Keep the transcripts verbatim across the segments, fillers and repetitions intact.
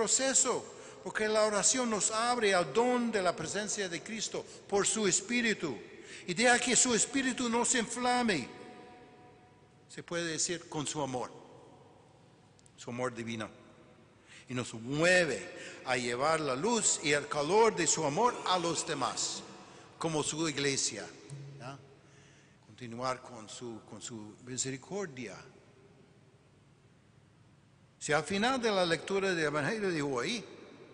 proceso, porque la oración nos abre al don de la presencia de Cristo por su Espíritu. Y deja que su Espíritu nos inflame, se puede decir, con su amor, su amor divino. Y nos mueve a llevar la luz y el calor de su amor a los demás, como su iglesia. ¿Ya? Continuar con su, con su misericordia. Si al final de la lectura del Evangelio de hoy,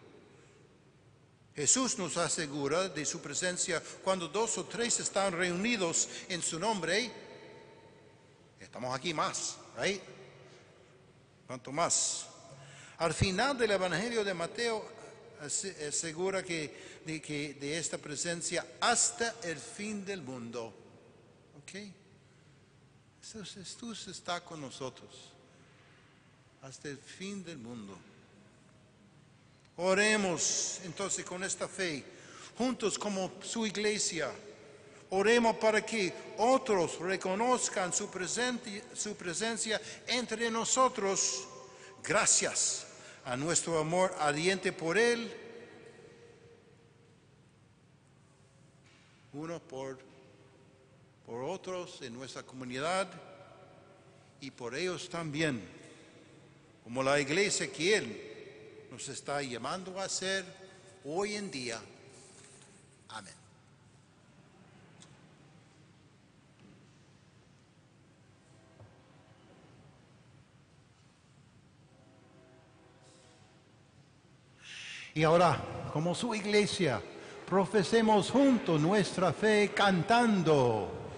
Jesús nos asegura de su presencia cuando dos o tres están reunidos en su nombre, estamos aquí más, ¿right? ¿Cuánto más? Al final del Evangelio de Mateo asegura que de, que de esta presencia hasta el fin del mundo. ¿Ok? Jesús está con nosotros hasta el fin del mundo. Oremos entonces con esta fe, juntos como su iglesia. Oremos para que otros reconozcan su presencia, su presencia entre nosotros, gracias a nuestro amor ardiente por Él, uno por, por otros en nuestra comunidad y por ellos también, como la iglesia que Él nos está llamando a ser hoy en día. Amén. Y ahora, como su iglesia, profesemos juntos nuestra fe cantando.